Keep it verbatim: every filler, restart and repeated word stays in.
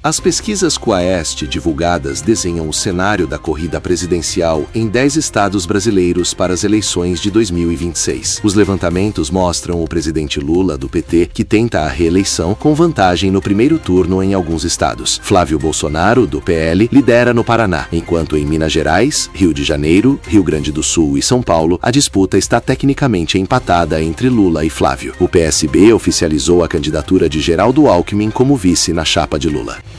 As pesquisas Quaest divulgadas desenham o cenário da corrida presidencial em dez estados brasileiros para as eleições de dois mil e vinte e seis. Os levantamentos mostram o presidente Lula, do P T, que tenta a reeleição, com vantagem no primeiro turno em alguns estados. Flávio Bolsonaro, do P L, lidera no Paraná, enquanto em Minas Gerais, Rio de Janeiro, Rio Grande do Sul e São Paulo, a disputa está tecnicamente empatada entre Lula e Flávio. O P S B oficializou a candidatura de Geraldo Alckmin como vice na chapa de Lula.